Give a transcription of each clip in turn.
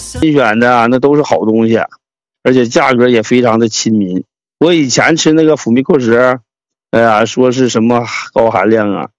新选的那都是好东西，而且价格也非常的亲民。我以前吃那个辅酶蔻石，哎呀，说是什么高含量啊。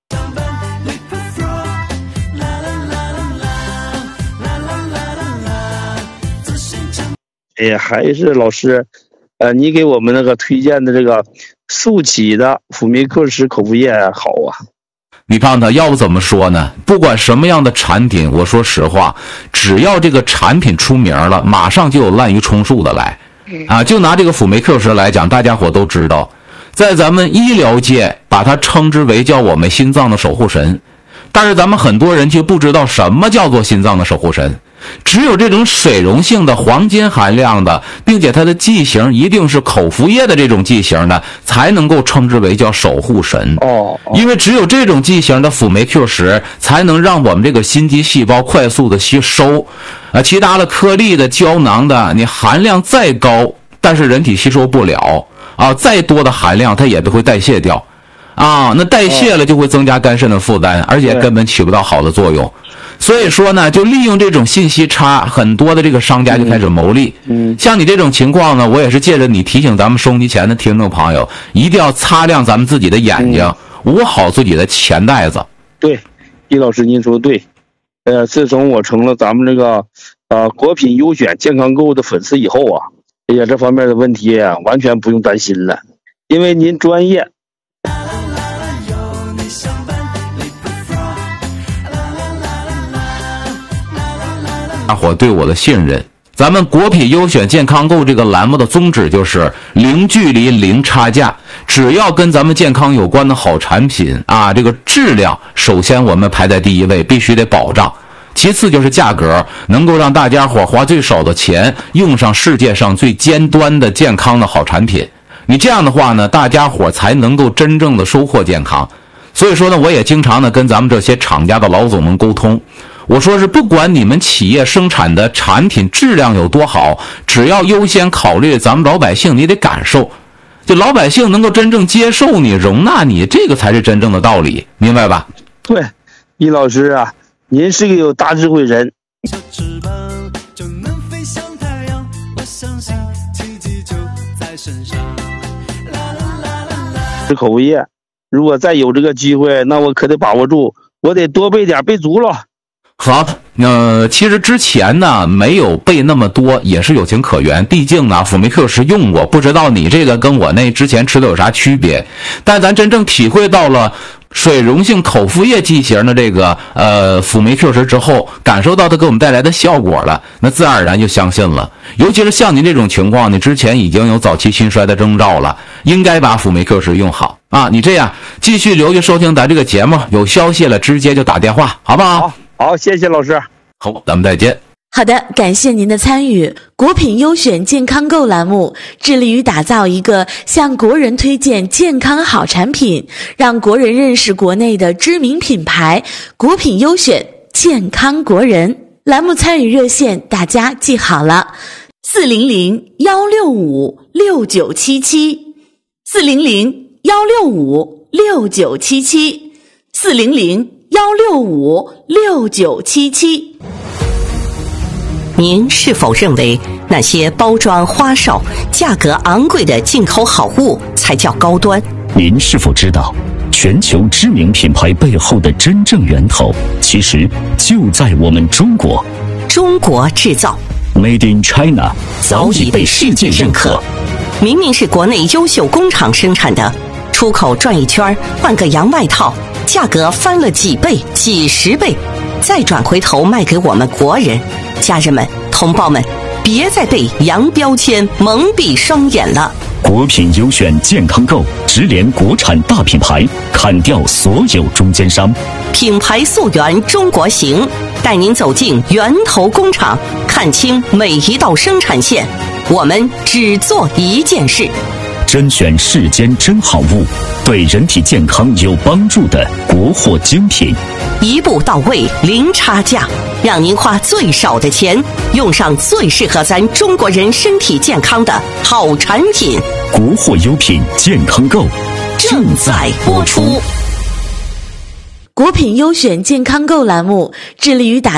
哎呀，还是老师，你给我们那个推荐的这个速起的辅酶蔻石口服液好啊。 你看他要不怎么说呢？不管什么样的产品，我说实话，只要这个产品出名了，马上就有滥竽充数的来。啊，就拿这个辅酶蔻石来讲，大家伙都知道，在咱们医疗界把它称之为叫我们心脏的守护神，但是咱们很多人却不知道什么叫做心脏的守护神。只有这种水溶性的黄金含量的，并且它的剂型一定是口服液的这种剂型的，才能够称之为叫守护神。因为只有这种剂型的辅酶蔻石才能让我们这个心肌细胞快速的吸收。其他的颗粒的胶囊的，你含量再高，但是人体吸收不了啊，再多的含量它也都会代谢掉啊，那代谢了就会增加肝肾的负担，而且根本起不到好的作用。所以说呢，就利用这种信息差，很多的这个商家就开始牟利。像你这种情况呢，我也是借着你提醒咱们收音机前的听众朋友，一定要擦亮咱们自己的眼睛，捂好自己的钱袋子。 对，易老师您说的对。自从我成了咱们这个国品优选健康购的粉丝以后啊，哎呀，这方面的问题啊，完全不用担心了，因为您专业。 大伙对我的信任，咱们国品优选健康购这个栏目的宗旨就是零距离零差价，只要跟咱们健康有关的好产品啊，这个质量首先我们排在第一位，必须得保障，其次就是价格，能够让大家伙花最少的钱用上世界上最尖端的健康的好产品。你这样的话呢，大家伙才能够真正的收获健康。所以说呢，我也经常的跟咱们这些厂家的老总们沟通，我说是不管你们企业生产的产品质量有多好，只要优先考虑咱们老百姓你得感受，就老百姓能够真正接受你容纳你，这个才是真正的道理，明白吧？ 对，易老师啊，您是个有大智慧人。 小翅膀就能飞向太阳，我相信奇迹就在身上。 吃口服液，如果再有这个机会，那我可得把握住，我得多备点，备足了。 好，其实之前呢没有备那么多也是有情可原，毕竟呢辅酶蔻石用过，不知道你这个跟我那之前吃的有啥区别，但咱真正体会到了水溶性口服液剂型的这个辅酶蔻石之后，感受到它给我们带来的效果了，那自然而然就相信了。尤其是像您这种情况，你之前已经有早期心衰的征兆了，应该把辅酶蔻石用好啊。你这样继续留意收听咱这个节目，有消息了直接就打电话，好不好？ 好，谢谢老师。 好，咱们再见。 好的，感谢您的参与。国品优选健康购栏目致力于打造一个向国人推荐健康好产品，让国人认识国内的知名品牌国品优选健康国人。栏目参与热线大家记好了，400-165-6977 400-165-6977 400-165-6977。 您是否认为那些包装花哨、价格昂贵的进口好物才叫高端？ 您是否知道，全球知名品牌背后的真正源头，其实就在我们中国。 中国制造 Made in China 早已被世界认可。 明明是国内优秀工厂生产的，出口转一圈换个洋外套，价格翻了几倍、几十倍，再转回头卖给我们国人。家人们、同胞们，别再被洋标签蒙蔽双眼了。 国品优选健康购直连国产大品牌，砍掉所有中间商， 品牌溯源中国行，带您走进源头工厂，看清每一道生产线。我们只做一件事， 甄选世间真好物，对人体健康有帮助的国货精品， 一步到位，零差价，让您花最少的钱，用上最适合咱中国人身体健康的好产品。 国货优品健康购正在播出。 国品优选健康购栏目致力于打